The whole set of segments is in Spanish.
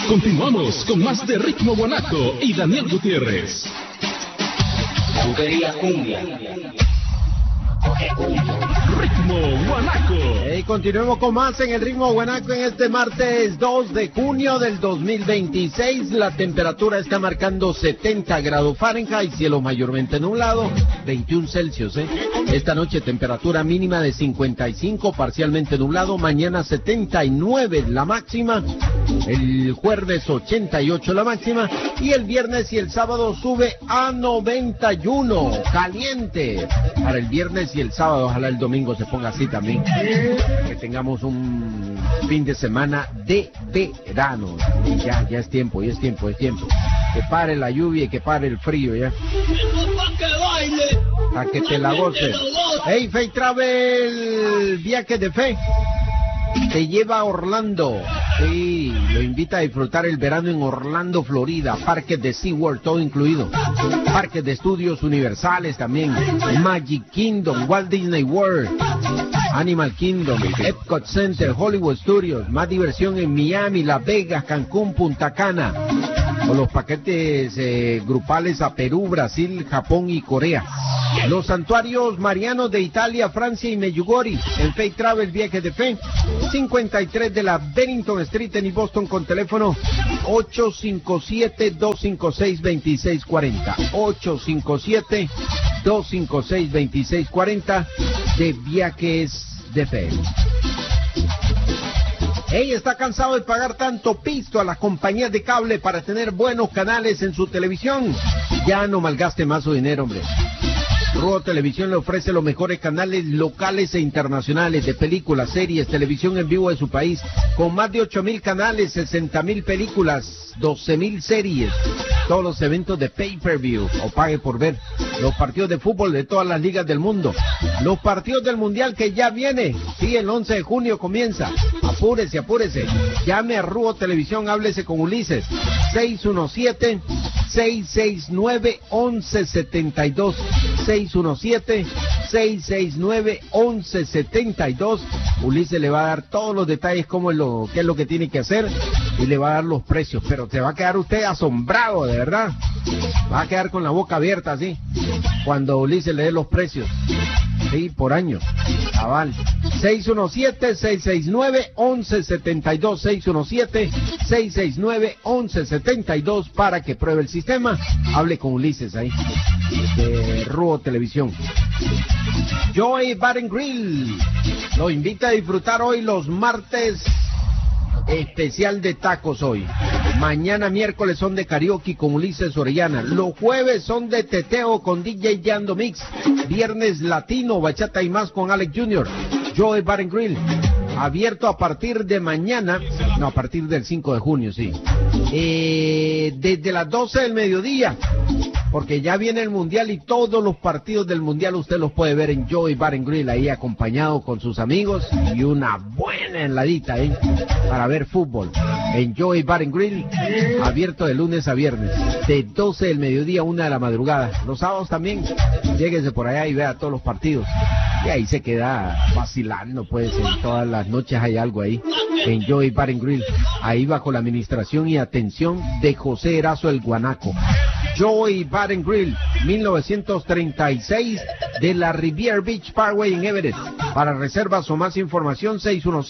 Continuamos con más de Ritmo Guanaco y Daniel Gutiérrez. Tubería Cumbia. Ritmo Guanaco. Y continuemos con más en el Ritmo Guanaco en este martes 2 de junio del 2026. La temperatura está marcando 70 grados Fahrenheit, cielo mayormente nublado, 21 Celsius. Esta noche temperatura mínima de 55, parcialmente nublado. Mañana 79 la máxima. El jueves 88 la máxima. Y el viernes y el sábado sube a 91. Caliente para el viernes y el sábado. Ojalá el domingo se ponga así también. Que tengamos un fin de semana de verano. Y ya es tiempo. Que pare la lluvia y que pare el frío ya. A que te la goces. Hey, Fay Travel, viaje de fe. Te lleva a Orlando. Sí, lo invita a disfrutar el verano en Orlando, Florida. Parques de SeaWorld, todo incluido. Parques de estudios universales también. Magic Kingdom, Walt Disney World, Animal Kingdom, Epcot Center, Hollywood Studios. Más diversión en Miami, Las Vegas, Cancún, Punta Cana. O los paquetes grupales a Perú, Brasil, Japón y Corea. Los santuarios marianos de Italia, Francia y Medjugorje en Fay Travel Viajes de Fe. 53 de la Bennington Street en Boston con teléfono 857-256-2640. 857-256-2640 de Viajes de Fe. Ella está cansado de pagar tanto pisto a las compañías de cable para tener buenos canales en su televisión. Ya no malgaste más su dinero, hombre. Ruo Televisión le ofrece los mejores canales locales e internacionales de películas, series, televisión en vivo de su país, con más de 8,000 canales, 60,000 películas, 12,000 series, todos los eventos de pay-per-view o pague por ver, los partidos de fútbol de todas las ligas del mundo, los partidos del Mundial que ya viene, sí, el 11 de junio comienza, apúrese, llame a Ruo Televisión, háblese con Ulises, 617-669-1172, 617-669-1172. Ulises le va a dar todos los detalles, qué es lo que tiene que hacer y le va a dar los precios, pero se va a quedar usted asombrado, de verdad. Va a quedar con la boca abierta así cuando Ulises le dé los precios. Sí, por año. Aval. 617-669-1172. 617-669-1172 para que pruebe el sistema. Hable con Ulises ahí. De Ruo Televisión. Joy Bar and Grill lo invita a disfrutar hoy los martes. Especial de tacos hoy. Mañana miércoles son de karaoke con Ulises Orellana. Los jueves son de teteo con DJ Yando Mix. Viernes latino, bachata y más con Alex Jr. Joey Bar and Grill. Abierto a partir de mañana, no, a partir del 5 de junio, sí. Desde las 12 del mediodía, porque ya viene el Mundial y todos los partidos del Mundial usted los puede ver en Joey Bar and Grill, ahí acompañado con sus amigos y una buena heladita, para ver fútbol. En Joey Bar and Grill, abierto de lunes a viernes, de 12 del mediodía a 1 de la madrugada. Los sábados también, lléguese por allá y vea todos los partidos. Y ahí se queda vacilando, pues, en todas las noches hay algo ahí, en Joey Bar and Grill, ahí bajo la administración y atención de José Erazo el Guanaco. Joey Bar and Grill, 1936, de la Riviera Beach Parkway en Everett. Para reservas o más información,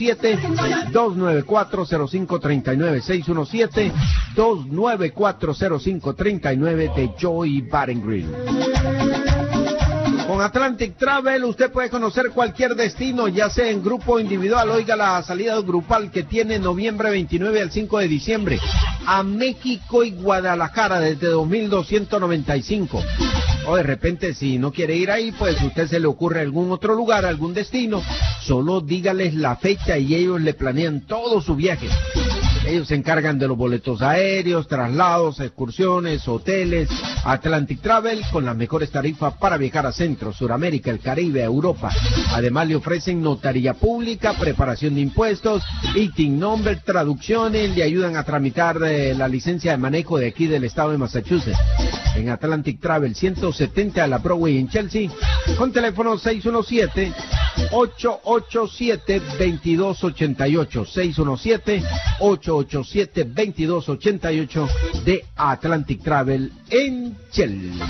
617-294-0539, 617-294-0539 de Joey Bar and Grill. Con Atlantic Travel usted puede conocer cualquier destino, ya sea en grupo o individual. Oiga la salida grupal que tiene noviembre 29 al 5 de diciembre a México y Guadalajara desde 2,295. O de repente, si no quiere ir ahí, pues usted se le ocurre algún otro lugar, algún destino, solo dígales la fecha y ellos le planean todo su viaje. Ellos se encargan de los boletos aéreos, traslados, excursiones, hoteles. Atlantic Travel con las mejores tarifas para viajar a Centro, Suramérica, el Caribe, Europa. Además le ofrecen notaría pública, preparación de impuestos, ITIN number, traducciones, le ayudan a tramitar la licencia de manejo de aquí del estado de Massachusetts. en Atlantic Travel 170 a la Broadway en Chelsea, con teléfono 617-887-2288, 617-887-2288 de Atlantic Travel en Chelsea.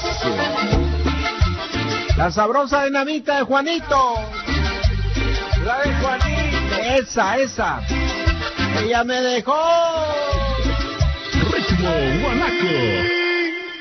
La sabrosa dinamita de Juanito. La de Juanito. Esa. Ella me dejó. Ritmo Guanaco.